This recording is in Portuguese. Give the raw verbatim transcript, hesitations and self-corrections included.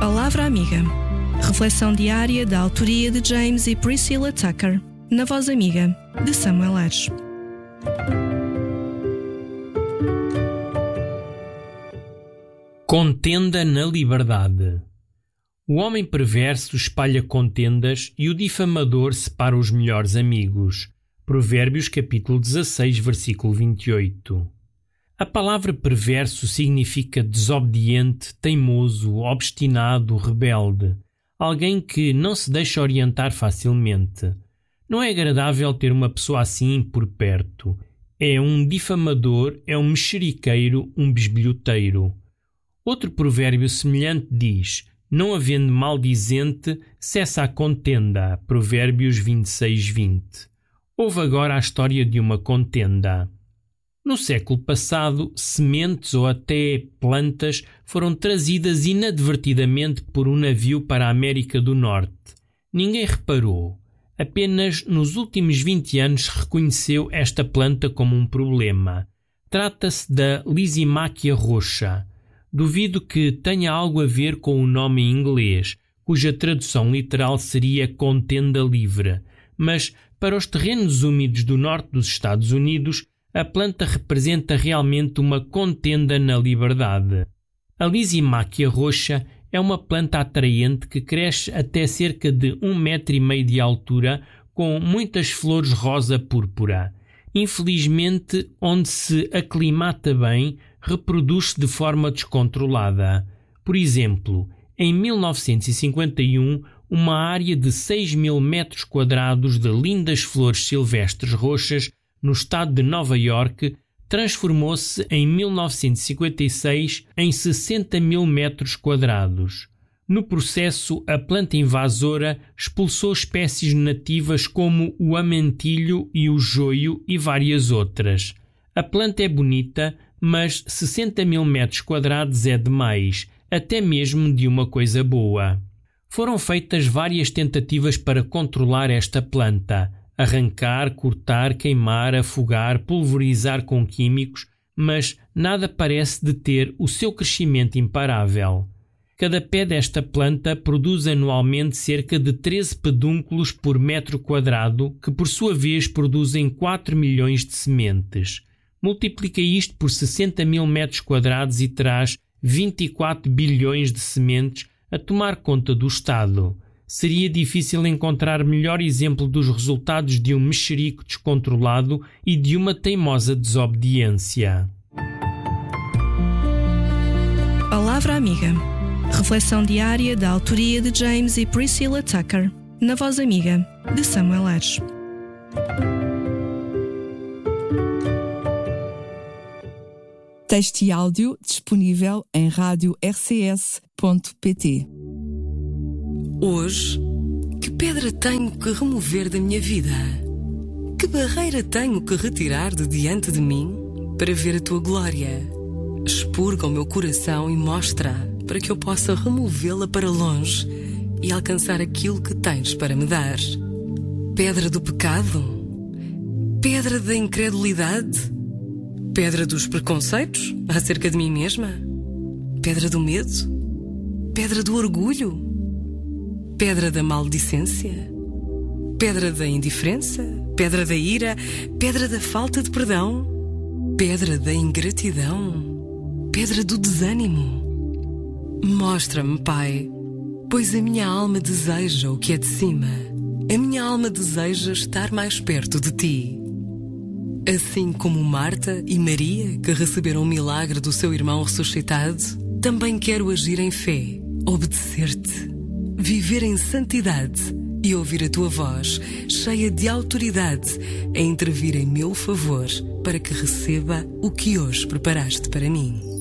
Palavra Amiga. Reflexão diária da autoria de James e Priscilla Tucker, na voz amiga de Samuel Ares. Contenda na liberdade. O homem perverso espalha contendas e o difamador separa os melhores amigos. Provérbios capítulo dezasseis, versículo vinte e oito. A palavra perverso significa desobediente, teimoso, obstinado, rebelde. Alguém que não se deixa orientar facilmente. Não é agradável ter uma pessoa assim por perto. É um difamador, é um mexeriqueiro, um bisbilhoteiro. Outro provérbio semelhante diz: não havendo maldizente, cessa a contenda. Provérbios vinte e seis, vinte. Houve agora a história de uma contenda. No século passado, sementes ou até plantas foram trazidas inadvertidamente por um navio para a América do Norte. Ninguém reparou. Apenas nos últimos vinte anos se reconheceu esta planta como um problema. Trata-se da Lysimachia roxa. Duvido que tenha algo a ver com o nome em inglês, cuja tradução literal seria contenda livre. Mas, para os terrenos úmidos do norte dos Estados Unidos, a planta representa realmente uma contenda na liberdade. A Lysimachia roxa é uma planta atraente que cresce até cerca de um metro e meio de altura, com muitas flores rosa-púrpura. Infelizmente, onde se aclimata bem, reproduz-se de forma descontrolada. Por exemplo, em mil novecentos e cinquenta e um, uma área de seis mil metros quadrados de lindas flores silvestres roxas no estado de Nova Iorque transformou-se em mil novecentos e cinquenta e seis em sessenta mil metros quadrados. No processo, a planta invasora expulsou espécies nativas como o amentilho e o joio e várias outras. A planta é bonita, mas sessenta mil metros quadrados é demais, até mesmo de uma coisa boa. Foram feitas várias tentativas para controlar esta planta, arrancar, cortar, queimar, afogar, pulverizar com químicos, mas nada parece deter o seu crescimento imparável. Cada pé desta planta produz anualmente cerca de treze pedúnculos por metro quadrado, que por sua vez produzem quatro milhões de sementes. Multiplica isto por sessenta mil metros quadrados e traz vinte e quatro bilhões de sementes a tomar conta do estado. Seria difícil encontrar melhor exemplo dos resultados de um mexerico descontrolado e de uma teimosa desobediência. Palavra Amiga. Reflexão diária da autoria de James e Priscilla Tucker, na voz amiga de Samuel Ares. Texto e áudio disponível em rádio r c s ponto p t. Hoje, que pedra tenho que remover da minha vida? Que barreira tenho que retirar de diante de mim para ver a tua glória? Expurga o meu coração e mostra para que eu possa removê-la para longe e alcançar aquilo que tens para me dar. Pedra do pecado? Pedra da incredulidade? Pedra dos preconceitos acerca de mim mesma? Pedra do medo? Pedra do orgulho? Pedra da maldicência? Pedra da indiferença? Pedra da ira? Pedra da falta de perdão? Pedra da ingratidão? Pedra do desânimo? Mostra-me, Pai, pois a minha alma deseja o que é de cima. A minha alma deseja estar mais perto de Ti. Assim como Marta e Maria, que receberam o milagre do seu irmão ressuscitado, também quero agir em fé, obedecer-te, viver em santidade e ouvir a tua voz, cheia de autoridade, a intervir em meu favor, para que receba o que hoje preparaste para mim.